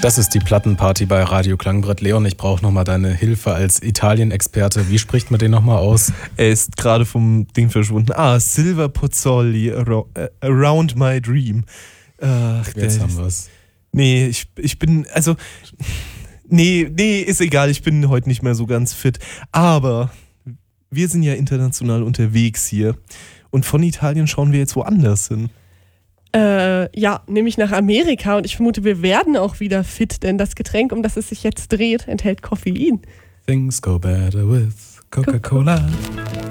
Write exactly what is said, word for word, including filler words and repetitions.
Das ist die Plattenparty bei Radio Klangbrett. Leon, ich brauche nochmal deine Hilfe als Italien-Experte. Wie spricht man den nochmal aus? Er ist gerade vom Ding verschwunden. Ah, Silver Pozzoli, Around My Dream. Ach, Jetzt haben wir's. Nee, ich, ich bin, also, nee, nee, ist egal, ich bin heute nicht mehr so ganz fit. Aber wir sind ja international unterwegs hier und von Italien schauen wir jetzt woanders hin. Äh, ja, nämlich nach Amerika und ich vermute, wir werden auch wieder fit, denn das Getränk, um das es sich jetzt dreht, enthält Koffein. Things go better with Coca-Cola.